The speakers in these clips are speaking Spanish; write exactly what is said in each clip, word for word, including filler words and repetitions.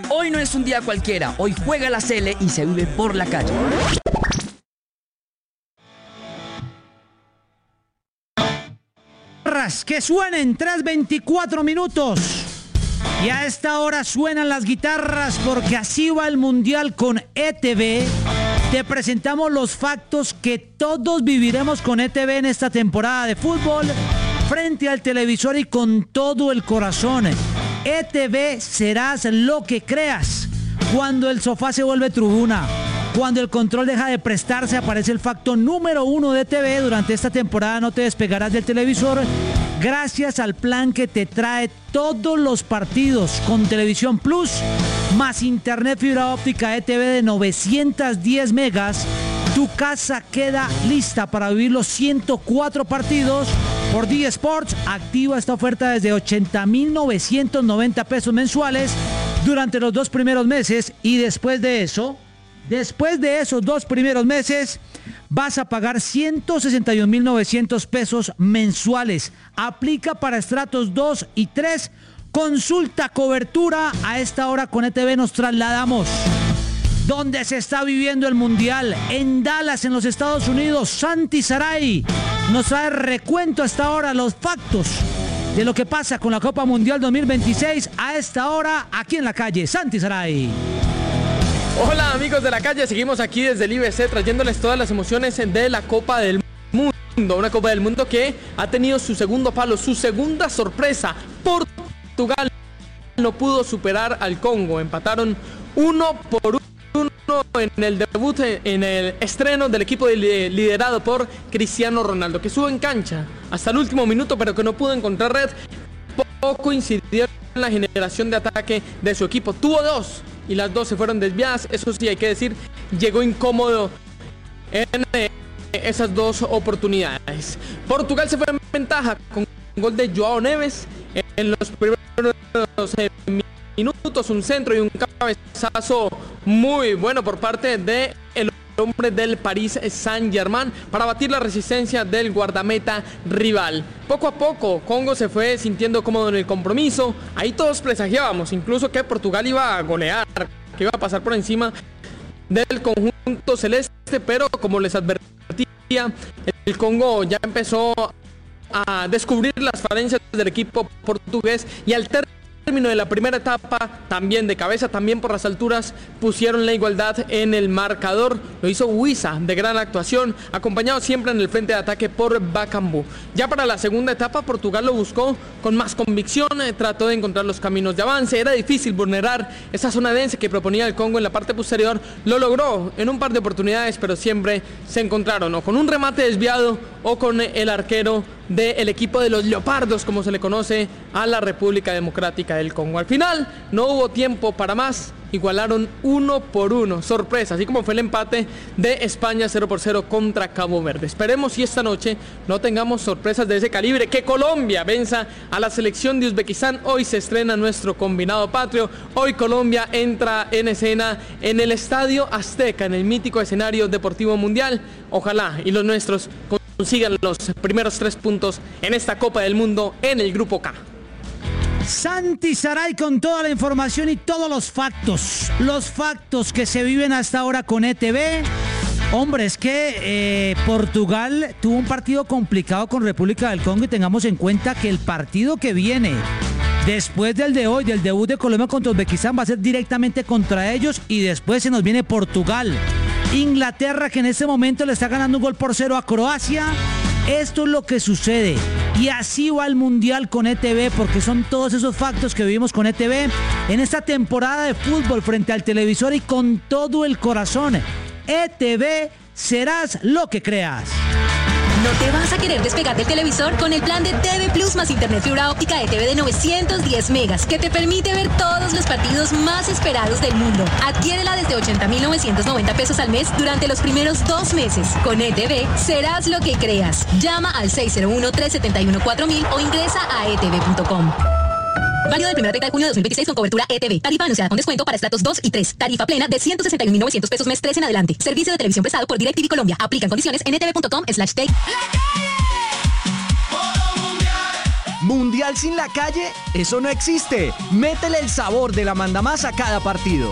Hoy no es un día cualquiera, hoy juega la Sele y se vive por la calle. Que suenen tres veinticuatro minutos. Y a esta hora suenan las guitarras porque así va el Mundial con E T V. Te presentamos los factos que todos viviremos con E T V en esta temporada de fútbol, frente al televisor y con todo el corazón. E T V serás lo que creas. Cuando el sofá se vuelve tribuna, cuando el control deja de prestarse, aparece el facto número uno de E T V. Durante esta temporada no te despegarás del televisor gracias al plan que te trae todos los partidos con Televisión Plus, más internet fibra óptica E T V de novecientos diez megas. Tu casa queda lista para vivir los ciento cuatro partidos por D Sports. Activa esta oferta desde ochenta mil novecientos noventa pesos mensuales durante los dos primeros meses y después de eso... Después de esos dos primeros meses, vas a pagar ciento sesenta y un mil novecientos pesos mensuales. Aplica para estratos dos y tres. Consulta cobertura. A esta hora con E T V nos trasladamos donde se está viviendo el Mundial, en Dallas, en los Estados Unidos. Santi Saray nos trae recuento hasta ahora, los factos de lo que pasa con la Copa Mundial dos mil veintiséis. A esta hora, aquí en la calle. Santi Saray. Hola amigos de la calle, seguimos aquí desde el I B C trayéndoles todas las emociones de la Copa del Mundo. Una Copa del Mundo que ha tenido su segundo palo, su segunda sorpresa. Portugal no pudo superar al Congo, empataron uno por uno en el debut, en el estreno del equipo liderado por Cristiano Ronaldo, que estuvo en cancha hasta el último minuto pero que no pudo encontrar red. Poco incidió en la generación de ataque de su equipo, tuvo dos y las dos se fueron desviadas. Eso sí, hay que decir, llegó incómodo en eh, esas dos oportunidades. Portugal se fue en ventaja con un gol de Joao Neves en los primeros eh, minutos, un centro y un cabezazo muy bueno por parte de el hombre del Paris Saint-Germain para batir la resistencia del guardameta rival. Poco a poco Congo se fue sintiendo cómodo en el compromiso. Ahí todos presagiábamos incluso que Portugal iba a golear, que iba a pasar por encima del conjunto celeste, pero como les advertía, el Congo ya empezó a descubrir las falencias del equipo portugués y al término de la primera etapa, también de cabeza, también por las alturas, pusieron la igualdad en el marcador. Lo hizo Wissa, de gran actuación, acompañado siempre en el frente de ataque por Bakambu. Ya para la segunda etapa, Portugal lo buscó con más convicción, eh, trató de encontrar los caminos de avance. Era difícil vulnerar esa zona densa que proponía el Congo en la parte posterior. Lo logró en un par de oportunidades, pero siempre se encontraron o con un remate desviado o con el arquero del equipo de los Leopardos, como se le conoce a la República Democrática del Congo. Al final no hubo tiempo para más, igualaron uno por uno, sorpresa, así como fue el empate de España cero por cero contra Cabo Verde. Esperemos si esta noche no tengamos sorpresas de ese calibre, que Colombia venza a la selección de Uzbekistán. Hoy se estrena nuestro combinado patrio, hoy Colombia entra en escena en el Estadio Azteca, en el mítico escenario deportivo mundial. Ojalá y los nuestros consigan los primeros tres puntos en esta Copa del Mundo en el Grupo K. Santi Saray con toda la información y todos los factos, los factos que se viven hasta ahora con E T V. Hombre, es que eh, Portugal tuvo un partido complicado con República del Congo y tengamos en cuenta que el partido que viene después del de hoy, del debut de Colombia contra Uzbekistán, va a ser directamente contra ellos y después se nos viene Portugal. Inglaterra, que en este momento le está ganando un gol por cero a Croacia. Esto es lo que sucede y así va el Mundial con E T V, porque son todos esos factos que vivimos con E T V en esta temporada de fútbol frente al televisor y con todo el corazón. E T V, serás lo que creas. ¿No te vas a querer despegar del televisor con el plan de T V Plus más internet fibra óptica E T V de novecientos diez megas que te permite ver todos los partidos más esperados del mundo? Adquiérela desde ochenta mil novecientos noventa pesos al mes durante los primeros dos meses. Con E T V serás lo que creas. Llama al seis cero uno, tres siete uno, cuatro mil o ingresa a e t v punto com. Válido del primero treinta de junio de dos mil veintiséis con cobertura E T V. Tarifa anunciada con descuento para estratos dos y tres. Tarifa plena de ciento sesenta y un mil novecientos pesos mes tres en adelante. Servicio de televisión prestado por DirecTV Colombia. Aplican condiciones en e t v punto com slash take. ¿Mundial sin la calle? Eso no existe. Métele el sabor de la mandamás a cada partido.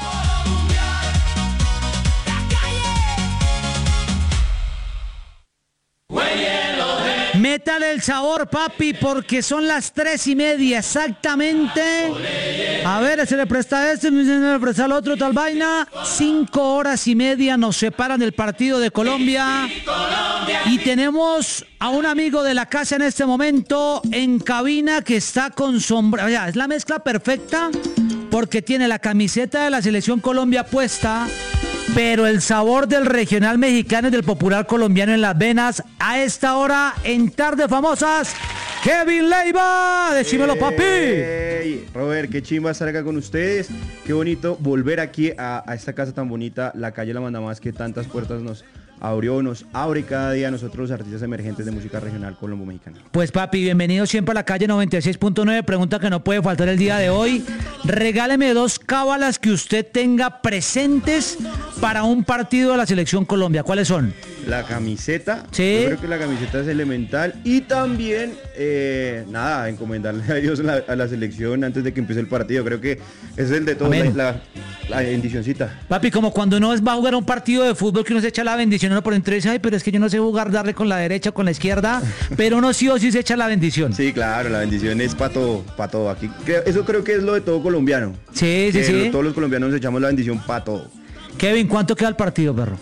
Métale el sabor, papi, porque son las tres y media exactamente. A ver, se le presta este, se le presta el otro, tal vaina. Cinco horas y media nos separan del partido de Colombia. Y tenemos a un amigo de la casa en este momento en cabina que está con sombra. Ya, es la mezcla perfecta porque tiene la camiseta de la Selección Colombia puesta, pero el sabor del regional mexicano y del popular colombiano en las venas. A esta hora, en Tardes Famosas, Kevin Leiva. Decímelo, papi. Hey, Robert, qué chimba estar acá con ustedes. Qué bonito volver aquí a, a esta casa tan bonita, la calle La Mandamás, que tantas puertas nos abrió, nos abre cada día a nosotros, los artistas emergentes de música regional colombo-mexicana. Pues, papi, bienvenido siempre a la calle noventa y seis punto nueve. Pregunta que no puede faltar el día de hoy. Regáleme dos cábalas que usted tenga presentes para un partido de la Selección Colombia. ¿Cuáles son? La camiseta, sí. Yo creo que la camiseta es elemental. Y también, eh, nada, encomendarle a Dios a la, a la selección antes de que empiece el partido. Creo que es el de todos, la, la, la bendicioncita. Papi, como cuando uno va a jugar un partido de fútbol que uno se echa la bendición, uno por dentro dice, ay, pero es que yo no sé jugar, darle con la derecha o con la izquierda, pero uno sí o sí se echa la bendición. Sí, claro, la bendición es para todo, para todo. Aquí, creo, eso creo que es lo de todo colombiano. Sí, sí, sí. Todos los colombianos nos echamos la bendición para todo. Kevin, ¿cuánto queda el partido, perro?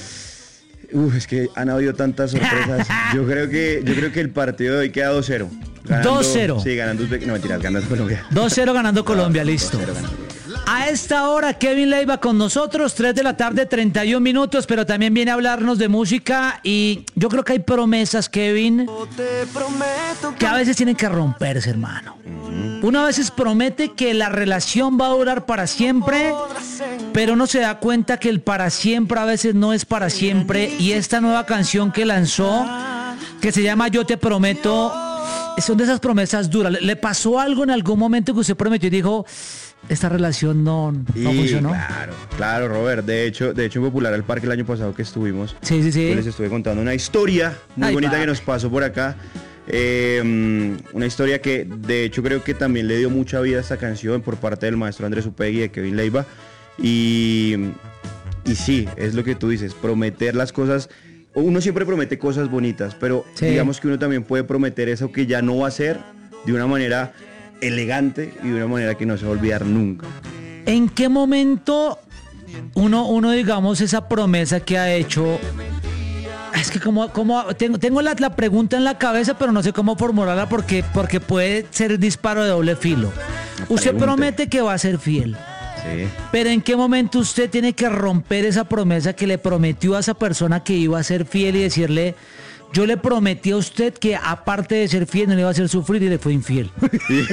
Uf, es que han habido tantas sorpresas. Yo creo que yo creo que el partido de hoy queda dos cero. dos cero. Sí, ganando Uzbek. No, mentiras, ganando Colombia. dos cero ganando Colombia, listo. dos cero ganando. A esta hora Kevin Leiva con nosotros, tres de la tarde, treinta y un minutos, pero también viene a hablarnos de música y yo creo que hay promesas, Kevin, que a veces tienen que romperse, hermano. Uno a veces promete que la relación va a durar para siempre, pero uno se da cuenta que el para siempre a veces no es para siempre, y esta nueva canción que lanzó, que se llama Yo Te Prometo, son de esas promesas duras. ¿Le pasó algo en algún momento que usted prometió y dijo, esta relación no, no y funcionó? Claro, claro, Robert. De hecho, de hecho en Popular al Parque el año pasado que estuvimos, sí, sí, sí. yo les estuve contando una historia muy Ay, bonita va. que nos pasó por acá. Eh, una historia que de hecho creo que también le dio mucha vida a esta canción por parte del maestro Andrés Upegui y de Kevin Leiva. Y, y sí, es lo que tú dices, prometer las cosas. Uno siempre promete cosas bonitas, pero sí, digamos que uno también puede prometer eso que ya no va a ser de una manera elegante y de una manera que no se va a olvidar nunca. ¿En qué momento uno, uno digamos, esa promesa que ha hecho? Es que como, como tengo, tengo la, la pregunta en la cabeza, pero no sé cómo formularla porque, porque puede ser disparo de doble filo. Usted promete que va a ser fiel. Sí. Pero ¿en qué momento usted tiene que romper esa promesa que le prometió a esa persona que iba a ser fiel y decirle, yo le prometí a usted que aparte de ser fiel no le iba a hacer sufrir y le fue infiel? Sí.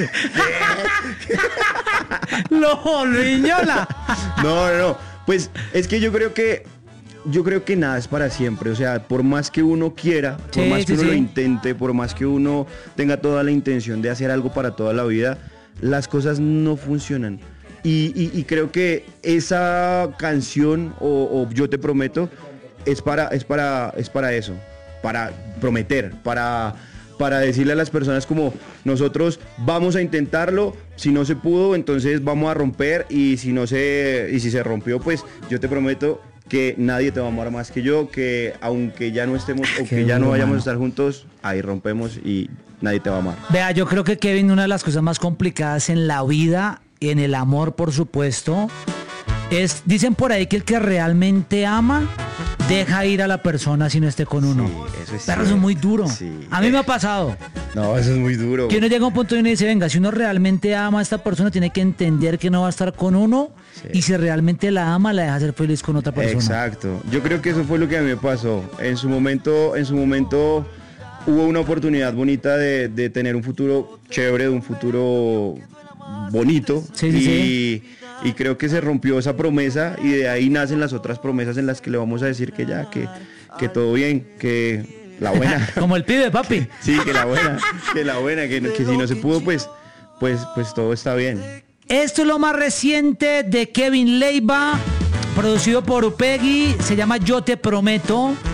¡Lo riñola! No, no, no. Pues es que yo creo que yo creo que nada es para siempre. O sea, por más que uno quiera, por sí, más que sí, uno sí. lo intente, por más que uno tenga toda la intención de hacer algo para toda la vida, las cosas no funcionan. Y, y, y creo que esa canción o, o Yo Te Prometo es para, es para, es para eso, para prometer, para, para decirle a las personas como nosotros vamos a intentarlo, si no se pudo, entonces vamos a romper, y si no se, y si se rompió, pues yo te prometo que nadie te va a amar más que yo, que aunque ya no estemos o que ya no vayamos a estar juntos, ahí rompemos y nadie te va a amar. Vea, yo creo que Kevin, una de las cosas más complicadas en la vida y en el amor, por supuesto, es, dicen por ahí que el que realmente ama deja ir a la persona si no esté con uno. Sí, eso es Pero eso es muy duro. Sí. A mí me ha pasado. No, eso es muy duro. Que uno llega a un punto y uno dice, venga, si uno realmente ama a esta persona, tiene que entender que no va a estar con uno. Sí. Y si realmente la ama, la deja ser feliz con otra persona. Exacto. Yo creo que eso fue lo que a mí me pasó. En su momento, en su momento hubo una oportunidad bonita de, de tener un futuro chévere, de un futuro bonito. Sí, sí, y, sí. y creo que se rompió esa promesa y de ahí nacen las otras promesas en las que le vamos a decir que ya, que, que todo bien, que la buena. Como el pibe, papi. Sí, que la buena, que la buena, que, que si no se pudo, pues, pues, pues todo está bien. Esto es lo más reciente de Kevin Leiva, producido por Upegui, se llama Yo Te Prometo.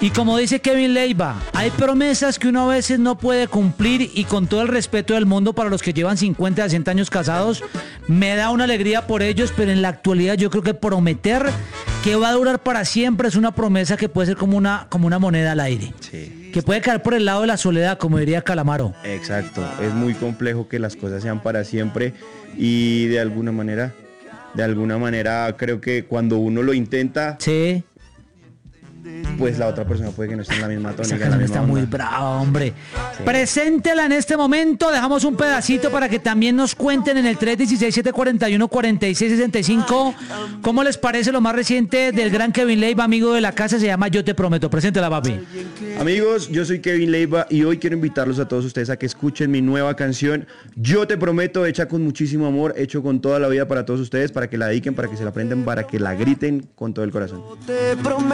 Y como dice Kevin Leiva, hay promesas que uno a veces no puede cumplir y con todo el respeto del mundo para los que llevan cincuenta, sesenta años casados, me da una alegría por ellos, pero en la actualidad yo creo que prometer que va a durar para siempre es una promesa que puede ser como una, como una moneda al aire. Sí. Que puede caer por el lado de la soledad, como diría Calamaro. Exacto, es muy complejo que las cosas sean para siempre y de alguna manera, de alguna manera creo que cuando uno lo intenta, Sí. pues la otra persona puede que no esté en la misma tónica, Esa en la canción misma está muy onda. brava, hombre. Preséntela en este momento. Dejamos un pedacito para que también nos cuenten en el tres uno seis, siete cuatro uno, cuatro seis seis cinco cómo les parece lo más reciente del gran Kevin Leiva, amigo de la casa. Se llama Yo Te Prometo. Preséntela, papi. Amigos, yo soy Kevin Leiva y hoy quiero invitarlos a todos ustedes a que escuchen mi nueva canción Yo Te Prometo, hecha con muchísimo amor, hecho con toda la vida para todos ustedes, para que la dediquen, para que se la aprendan, para que la griten con todo el corazón.